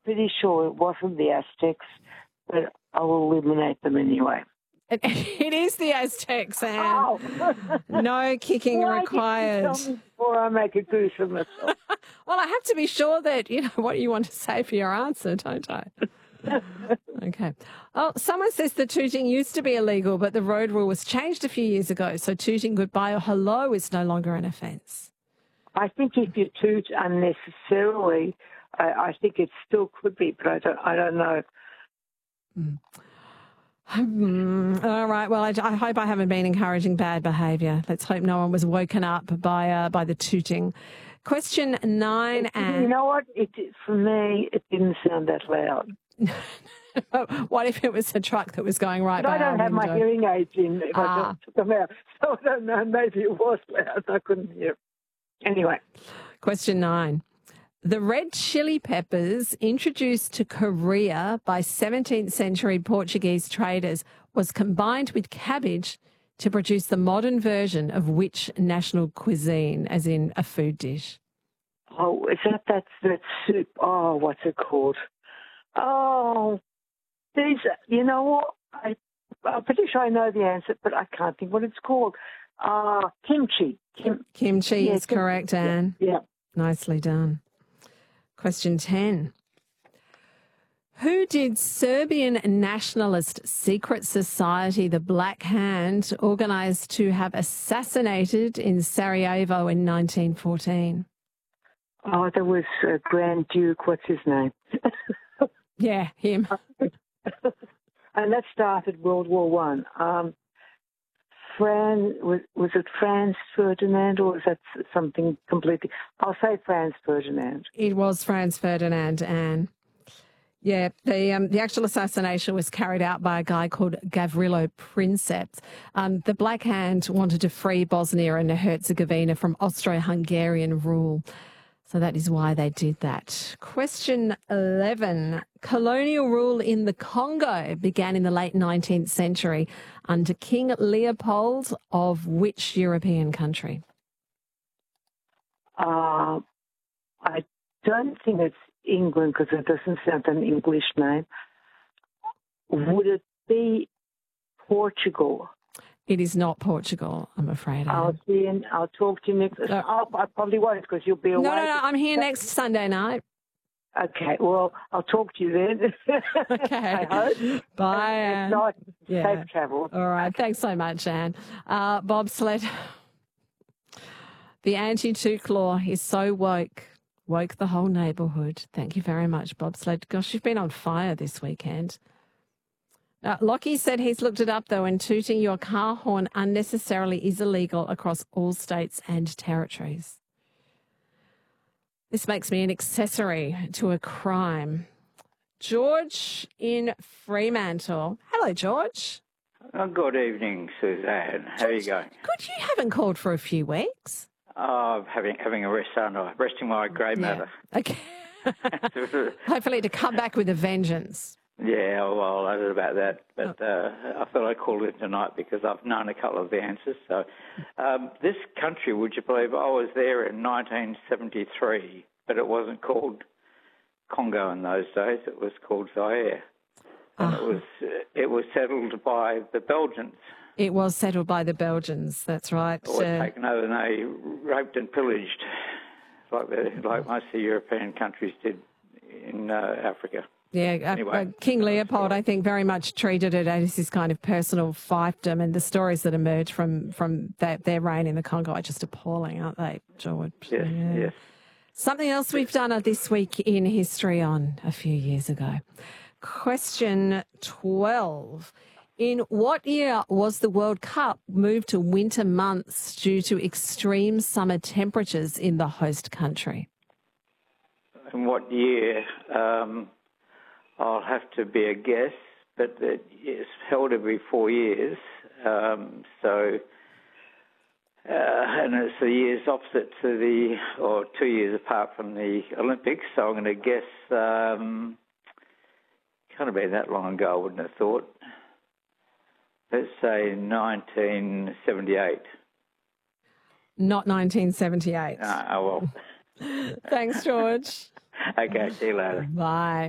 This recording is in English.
pretty sure it wasn't the Aztecs, but I will eliminate them anyway. It is the Aztecs, Anne. Oh. No kicking Why required. didn't you tell me before I make a goose of myself? Well, I have to be sure that you know what you want to say for your answer, don't I? Okay. Oh, someone says the tooting used to be illegal, but the road rule was changed a few years ago, so tooting goodbye or hello is no longer an offence. I think if you toot unnecessarily, I think it still could be, but I don't know. All right. Well, I hope I haven't been encouraging bad behaviour. Let's hope no one was woken up by the tooting. Question 9, Anne. You know what? For me, it didn't sound that loud. What if it was a truck that was going right by our I don't have window? my hearing aids in if I just took them out. So I don't know. Maybe it was loud. I couldn't hear. Anyway. Question 9. The red chili peppers introduced to Korea by 17th century Portuguese traders was combined with cabbage to produce the modern version of which national cuisine, as in a food dish? Oh, is that soup? Oh, what's it called? Oh, you know what? I'm pretty sure I know the answer, but I can't think what it's called. Kimchi. Kimchi is correct, Anne. Yeah. Nicely done. Question 10. Who did Serbian nationalist secret society, the Black Hand, organise to have assassinated in Sarajevo in 1914? Oh, there was Grand Duke. What's his name? Yeah, him. And that started World War One. Was it Franz Ferdinand, or was that something completely? I'll say Franz Ferdinand. It was Franz Ferdinand, Anne. Yeah, the actual assassination was carried out by a guy called Gavrilo Princip. The Black Hand wanted to free Bosnia and Herzegovina from Austro-Hungarian rule. So that is why they did that. Question 11. Colonial rule in the Congo began in the late 19th century under King Leopold of which European country? I don't think it's England because it doesn't sound an English name. Would it be Portugal? It is not Portugal, I'm afraid. I'll talk to you next. I probably won't because you'll be away. No, I'm here next Sunday night. Okay, well, I'll talk to you then. Okay. I hope. Bye, Anne. Safe travel. All right. Thanks so much, Anne. Bobsled. The anti-toot law is so woke the whole neighbourhood. Thank you very much, Bobsled. Gosh, you've been on fire this weekend. Lockie said he's looked it up, though, and tooting your car horn unnecessarily is illegal across all states and territories. This makes me an accessory to a crime. George in Fremantle. Hello, George. Good evening, Suzanne. How are you going? Good. You haven't called for a few weeks. Having a rest, aren't I? Resting my grey matter. Okay. Hopefully to come back with a vengeance. Yeah, well, I don't know about that, but I thought I'd call it tonight because I've known a couple of the answers. So this country, would you believe, I was there in 1973, but it wasn't called Congo in those days. It was called Zaire. And it was settled by the Belgians. It was settled by the Belgians, that's right. It was taken over and they raped and pillaged, like most of the European countries did in Africa. Yeah, anyway, King Leopold, I think, very much treated it as his kind of personal fiefdom, and the stories that emerge from their reign in the Congo are just appalling, aren't they, George? Yes. Something else we've done this week in history on a few years ago. Question 12. In what year was the World Cup moved to winter months due to extreme summer temperatures in the host country? In what year? I'll have to be a guess, but it's held every 4 years. And it's the years opposite to or 2 years apart from the Olympics. So I'm going to guess, can't have been that long ago, I wouldn't have thought. Let's say 1978. Not 1978. Oh, well. Thanks, George. Okay, see you later. Bye.